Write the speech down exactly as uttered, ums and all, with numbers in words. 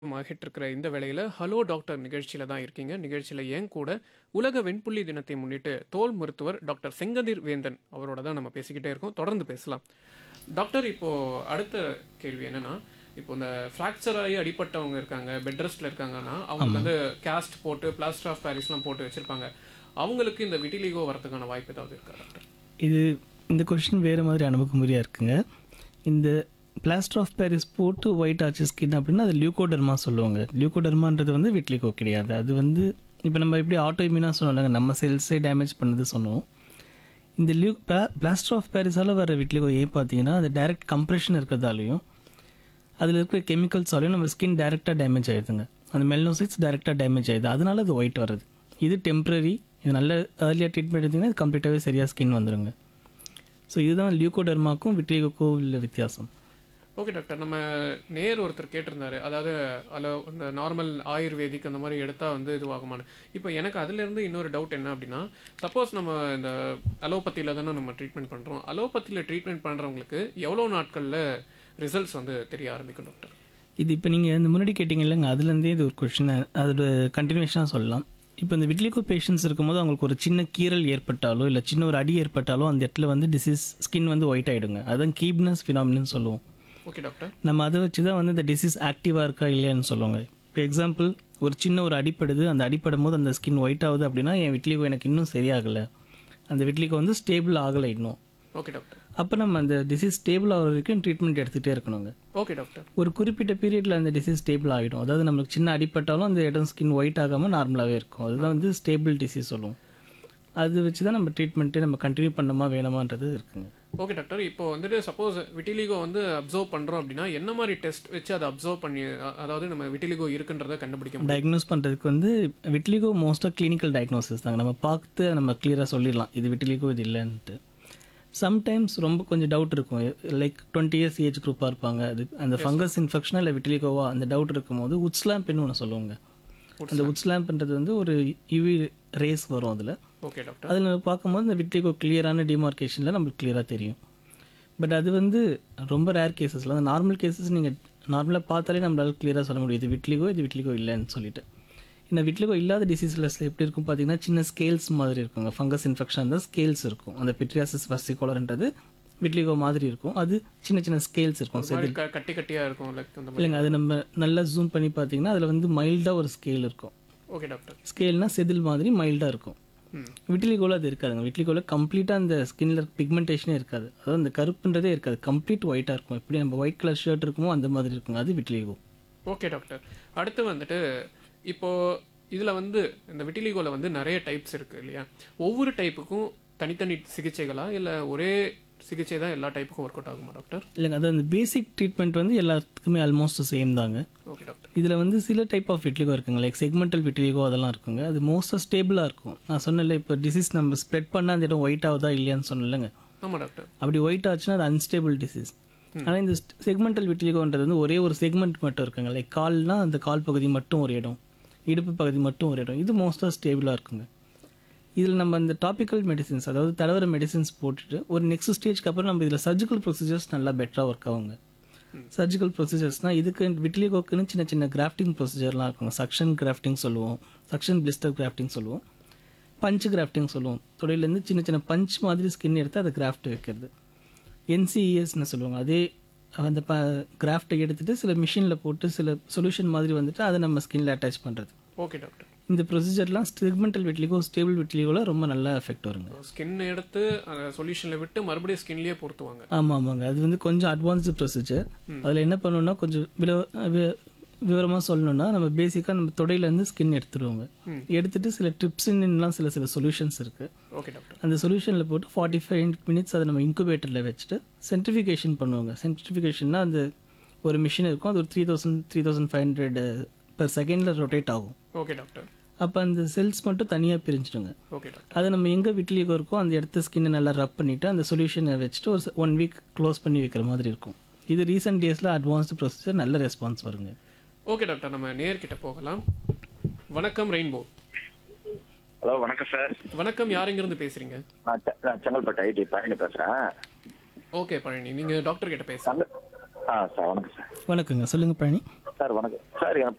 ஆகிட்டு இருக்கிற இந்த வேளையில ஹலோ டாக்டர் நிகழ்ச்சியில தான் இருக்கீங்க. நிகழ்ச்சியில என் கூட உலக வெண்புள்ளி தினத்தை முன்னிட்டு தோல் மருத்துவர் டாக்டர் செங்கதிர் வேந்தன் அவரோட தான் நம்ம பேசிக்கிட்டே இருக்கோம். தொடர்ந்து பேசலாம். டாக்டர், இப்போ அடுத்த கேள்வி என்னன்னா, இப்போ இந்த ஃப்ராக்சர் ஆகி அடிப்பட்டவங்க இருக்காங்க, பெட் ரெஸ்ட்ல இருக்காங்கன்னா அவங்களுக்கு வந்து கேஸ்ட் போட்டு பிளாஸ்டர் ஆஃப் பாரிஸ்லாம் போட்டு வச்சிருப்பாங்க. அவங்களுக்கு இந்த விட்டிலிகோ வரதுக்கான வாய்ப்பு ஏதாவது இருக்கா டாக்டர்? இது இந்த கொஷின் வேறு மாதிரி அணுகுமுறையாக இருக்குங்க. இந்த பிளாஸ்டர் ஆஃப் பாரிஸ் போட்டு ஒயிட் ஆச்சு ஸ்கின் அப்படின்னா அது லியூகோடர்மா சொல்லுவாங்க. லியூகோடர்மான்றது வந்து விட்லிகோ கிடையாது. அது வந்து இப்போ நம்ம எப்படி ஆட்டோ இம்யூனாக சொன்னாங்க, நம்ம செல்ஸே டேமேஜ் பண்ணது சொன்னோம். இந்த லியூ பிளாஸ்டர் ஆஃப் பாரிஸால் வர விட்லிகோ ஏன் பார்த்தீங்கன்னா அது டைரக்ட் கம்ப்ரெஷன் இருக்கிறதாலையும் அதில் இருக்கிற கெமிக்கல்ஸாலையும் நம்ம ஸ்கின் டைரெக்டாக டேமேஜ் ஆகிடுதுங்க. அந்த மெலனோசைட்ஸ் டைரெக்டாக டேமேஜ் ஆகிடுது, அதனால அது ஒயிட் வருது. இது டெம்ப்ரரி. இது நல்ல ஏர்லியாக ட்ரீட்மெண்ட் எடுத்திங்கன்னா இது கம்ப்ளீட்டாகவே சரியாக ஸ்கின் வந்துடுங்க. ஸோ இதுதான் லியூகோடர்மாக்கும் விட்லிகோக்கும் உள்ள வித்தியாசம். ஓகே டாக்டர், நம்ம நேர் ஒருத்தர் கேட்டிருந்தாரு, அதாவது அதில் இந்த நார்மல் ஆயுர்வேதிக் அந்த மாதிரி எடுத்தால் வந்து இதுவாகுமான்னு. இப்போ எனக்கு அதுலேருந்து இன்னொரு டவுட் என்ன அப்படின்னா, சப்போஸ் நம்ம இந்த அலோபதியில் தானே நம்ம ட்ரீட்மெண்ட் பண்ணுறோம். அலோபதியில் ட்ரீட்மெண்ட் பண்ணுறவங்களுக்கு எவ்வளோ நாட்களில் ரிசல்ட்ஸ் வந்து தெரிய ஆரம்பிக்கும் டாக்டர்? இது இப்போ நீங்கள் இந்த முன்னாடி கேட்டிங்க இல்லைங்க, அதுலேருந்தே இது ஒரு கொஷின், அதோட கண்டினியூஷனாக சொல்லலாம். இப்போ இந்த விட்லிகோ பேஷண்ட்ஸ் இருக்கும்போது அவங்களுக்கு ஒரு சின்ன கீறல் ஏற்பட்டாலோ இல்லை சின்ன ஒரு அடி ஏற்பட்டாலோ அந்த இடத்துல வந்து டிசீஸ் ஸ்கின் வந்து ஒயிட் ஆகிடுங்க. அதுதான் கீப்னஸ் ஃபினாமினு சொல்லுவோம். Okay doctor. நம்ம அதை வச்சு தான் வந்து இந்த டிசீஸ் ஆக்டிவாக இருக்கா இல்லையான்னு சொல்லுவாங்க. இப்போ எக்ஸாம்பிள், ஒரு சின்ன ஒரு அடிப்படுது, அந்த அடிப்படும் போது அந்த ஸ்கின் ஒயிட் ஆகுது அப்படின்னா என் விட்லிகோ எனக்கு இன்னும் சரியாகலை, அந்த விட்லிகோ வந்து ஸ்டேபிள் ஆகலை இன்னும். Okay doctor. அப்போ நம்ம அந்த டிசீஸ் ஸ்டேபிள் ஆகிற வரைக்கும் ட்ரீட்மெண்ட் எடுத்துகிட்டே இருக்கணுங்க. Okay doctor. ஒரு குறிப்பிட்ட பீரியடில் அந்த டிசீஸ் ஸ்டேபிள் ஆகிடும். அதாவது நம்மளுக்கு சின்ன அடிப்பட்டாலும் அந்த இடம் ஸ்கின் ஒயிட் ஆகாமல் நார்மலாகவே இருக்கும். அதுதான் வந்து ஸ்டேபிள் டிசீஸ் சொல்லுவோம். அது வச்சு தான் நம்ம ட்ரீட்மெண்ட்டு நம்ம கண்டினியூ பண்ணணுமா வேணாமான்றது இருக்குங்க. ஓகே டாக்டர், இப்போ வந்துட்டு சப்போஸ் விட்டிலிகோ வந்து அப்சர்வ் பண்ணுறோம் அப்படின்னா என்ன மாதிரி டெஸ்ட் வச்சு அதை அப்சர்வ் பண்ணி, அதாவது நம்ம விட்டிலிகோ இருக்குன்றதை கண்டுபிடிக்க முடியும்? டயக்னோஸ் பண்ணுறதுக்கு வந்து விட்லிகோ மோஸ்ட்டாக கிளினிக்கல் டயக்னோசிஸ் தாங்க. நம்ம பார்த்து நம்ம கிளியராக சொல்லிடலாம் இது விட்லிகோ இது இல்லைன்ட்டு. சம்டைம்ஸ் ரொம்ப கொஞ்சம் டவுட் இருக்கும். லைக் டுவெண்ட்டி இயர்ஸ் ஏஜ் குரூப்பாக இருப்பாங்க, அது அந்த ஃபங்கஸ் இன்ஃபெக்ஷனா இல்லை விட்லிகோவா அந்த டவுட் இருக்கும்போது உட்ஸ் லேம்ப்னு ஒன்று சொல்லுவாங்க. அந்த உட்ஸ் லேம்ப்ன்றது வந்து ஒரு யூவி ரேஸ் வரும் அதில். Okay doctor. அதில் நம்ம பார்க்கும்போது இந்த விட்லிகோ கிளியரான டிமார்கேஷனில் நம்மளுக்கு கிளியராக தெரியும். பட் அது வந்து ரொம்ப ரேர் கேசஸில், அந்த நார்மல் கேசஸ் நீங்கள் நார்மலாக பார்த்தாலே நம்மளால் கிளியராக சொல்ல முடியும் இது விட்லிகோ இது விட்லிகோ இல்லைன்னு சொல்லிட்டு. இந்த விட்லிகோ இல்லாத டிசீஸில் எப்படி இருக்கும் பார்த்தீங்கன்னா சின்ன ஸ்கேல்ஸ் மாதிரி இருக்குங்க. ஃபங்கஸ் இன்ஃபெக்ஷன் தான் ஸ்கேல்ஸ் இருக்கும். அந்த பிட்ரியாசிஸ் வர்சிகோலர்ன்றது விட்லிகோ மாதிரி இருக்கும். அது சின்ன சின்ன ஸ்கேல்ஸ் இருக்கும், செதில் கட்டி கட்டியாக இருக்கும். லைக் அந்த மாதிரி இல்லைங்க. அது நம்ம நல்லா ஜூம் பண்ணி பார்த்தீங்கன்னா அதில் வந்து மைல்டாக ஒரு ஸ்கேல் இருக்கும். Okay doctor. ஸ்கேல்னா செதில் மாதிரி மைல்டாக இருக்கும். விட்லிகோவில் அது இருக்காதுங்க. விட்லிகோவில் கம்ப்ளீட்டாக அந்த ஸ்கின்ல பிக்மெண்டேஷனே இருக்காது. அதாவது அந்த கருப்புன்றதே இருக்காது, கம்ப்ளீட் ஒயிட்டாக இருக்கும். எப்படி நம்ம ஒயிட் கலர் ஷர்ட் இருக்குமோ அந்த மாதிரி இருக்குங்க, அது விட்லிகோ. Okay doctor. அடுத்து வந்துட்டு இப்போது இதில் வந்து இந்த விட்டிலிகோவில் வந்து நிறைய டைப்ஸ் இருக்குது இல்லையா? ஒவ்வொரு டைப்புக்கும் தனித்தனி சிகிச்சைகளா இல்லை ஒரே சிகிச்சை தான் எல்லா டைப்புக்கும் ஒர்க் அவுட் ஆகுமா டாக்டர்? இல்லைங்க, அது அந்த பேசிக் ட்ரீட்மெண்ட் வந்து எல்லாத்துக்குமே ஆல்மோஸ்ட் சேம் தாங்க. Okay doctor. இதில் வந்து சில டைப் ஆஃப் விட்லிகோ இருக்குங்க, லைக் செக்மெண்டல் விட்லிகோ அதெல்லாம் இருக்குங்க. அது மோஸ்ட்டாக ஸ்டேபிளாக இருக்கும். நான் சொன்னேன்ல இப்போ டிசீஸ் நம்ம ஸ்ப்ரெட் பண்ணால் அந்த இடம் ஒயிட் ஆகுதா இல்லையான்னு சொன்னேன்லங்க. ஆமாம் டாக்டர். அப்படி ஒயிட் ஆச்சுன்னா அது அன்ஸ்டேபிள் டிசீஸ். ஆனால் இந்த செக்மெண்டல் விட்லிகோன்றது வந்து ஒரே ஒரு செக்மெண்ட் மட்டும் இருக்குங்க. லைக் கால்னா அந்த கால் பகுதி மட்டும் ஒரு இடம், இடுப்பு பகுதி மட்டும் ஒரு இடம். இது மோஸ்ட்டாக ஸ்டேபிளாக இருக்குங்க. இதில் நம்ம இந்த டாபிக்கல் மெடிசின்ஸ், அதாவது தடவர மெடிசின்ஸ் போட்டுட்டு ஒரு நெக்ஸ்ட் ஸ்டேஜ்க்கு அப்புறம் நம்ம இதில் சர்ஜிக்கல் ப்ரொசீஜர்ஸ் நல்லா பெட்டராக ஒர்க் ஆகுங்க. சர்ஜிக்கல் ப்ரொசீஜர்ஸ்னால் இதுக்கு விட்லிகோக்குன்னு சின்ன சின்ன கிராஃப்டிங் ப்ரொசீஜர்லாம் இருக்குங்க. சக்ஷன் கிராஃப்டிங் சொல்லுவோம், சக்ஷன் பிளிஸ்டர் கிராஃப்டிங் சொல்லுவோம், பஞ்ச் கிராஃப்டிங் சொல்லுவோம். தொடையிலேருந்து சின்ன சின்ன பஞ்ச் மாதிரி ஸ்கின் எடுத்து அதை கிராஃப்ட் வைக்கிறது. என்சிஇஎஸ்ன்னு சொல்லுவாங்க. அதே அந்த ப கிராஃப்டை எடுத்துகிட்டு சில மிஷினில் போட்டு சில சொல்யூஷன் மாதிரி வந்துட்டு அதை நம்ம ஸ்கின்ல அட்டாச் பண்ணுறது. Okay doctor. இந்த ப்ரொசீஜர்லாம் செக்மெண்டல் விட்லிகோ ஸ்டேபிள் விட்லிகோவில் ரொம்ப நல்லா எஃபெக்ட் வருங்க. ஸ்கின் எடுத்து சொல்யூஷனில் விட்டு மறுபடியும் ஸ்கின்லேயே பொறுத்துவாங்க. ஆமாம் ஆமாங்க, அது வந்து கொஞ்சம் அட்வான்ஸ்டு ப்ரொசீஜர். அதில் என்ன பண்ணணும்னா கொஞ்சம் வில விவரமாக சொல்லணும்னா நம்ம பேசிக்காக நம்ம தொடையிலேருந்து ஸ்கின் எடுத்துடுவோங்க. எடுத்துட்டு சில ட்ரிப்ஸின்லாம் சில சில சொல்யூஷன்ஸ் இருக்குது. Okay doctor. அந்த சொல்யூஷனில் போட்டு ஃபார்ட்டி ஃபைவ் மினிட்ஸ் அதை நம்ம இன்குபேட்டரில் வச்சுட்டு சென்ட்ரிஃபிகேஷன் பண்ணுவாங்க. சென்ட்ரிஃபிகேஷன்னா அந்த ஒரு மிஷின் இருக்கும், அது ஒரு three thousand three thousand five hundred per செகண்டில் ரொட்டேட் ஆகும். Okay doctor. அப்போ அந்த செல்ஸ் மட்டும் தனியாக பிரிஞ்சிடுங்க. Okay doctor. அதை நம்ம எங்கே விட்லிகோ இருக்கோ அந்த இடத்த ஸ்கின்னை நல்லா ரப் பண்ணிவிட்டு அந்த சொல்யூஷனை வச்சுட்டு ஒரு ஒன் வீக் க்ளோஸ் பண்ணி வைக்கிற மாதிரி இருக்கும். இது ரீசெண்ட் டேஸில் அட்வான்ஸ்டு ப்ரொசீஜர், நல்ல ரெஸ்பான்ஸ் வருங்க. ஓகே டாக்டர், நம்ம நேர்கிட்ட போகலாம். வணக்கம் ரெயின்போ. ஹலோ வணக்கம் சார். வணக்கம், யார் எங்கிருந்து பேசுறீங்க? நான் செ- நான் செங்கல்பட்டு ஐடி பழனி பேசுகிறேன். ஓகே பழனி, நீங்கள் டாக்டர் கிட்ட பேசுங்க. ஆ சார் வணக்கம் சார். வணக்கங்க, சொல்லுங்கள் பழனி. சார் வணக்கம் சார். என்